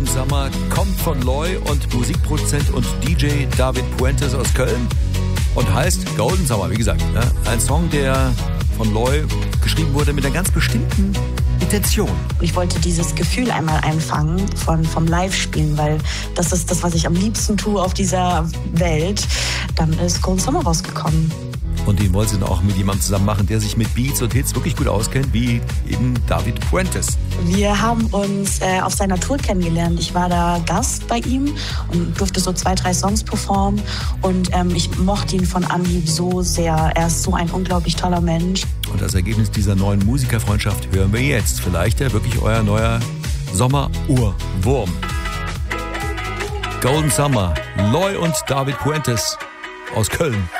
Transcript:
Summer kommt von Loy und Musikproduzent und DJ David Puentes aus Köln und heißt Golden Summer, wie gesagt. Ne? Ein Song, der von Loy geschrieben wurde mit einer ganz bestimmten Intention. Ich wollte dieses Gefühl einmal einfangen vom Live-Spielen, weil das ist das, was ich am liebsten tue auf dieser Welt. Dann ist Golden Summer rausgekommen. Und den wollen sie dann auch mit jemandem zusammen machen, der sich mit Beats und Hits wirklich gut auskennt, wie eben David Puentes. Wir haben uns auf seiner Tour kennengelernt. Ich war da Gast bei ihm und durfte so 2-3 Songs performen. Und ich mochte ihn von Anhieb so sehr. Er ist so ein unglaublich toller Mensch. Und das Ergebnis dieser neuen Musikerfreundschaft hören wir jetzt. Vielleicht ja wirklich euer neuer Sommer-Urwurm. Golden Summer, Loy und David Puentes aus Köln.